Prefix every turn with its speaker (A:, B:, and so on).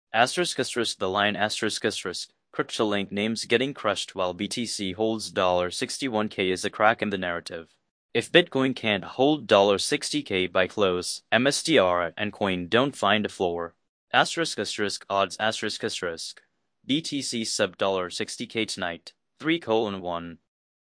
A: The line CryptoLink names getting crushed while BTC holds $61K is a crack in the narrative. If Bitcoin can't hold $60K by close, MSTR and Coin don't find a floor. Odds BTC sub $60K tonight. 3:1.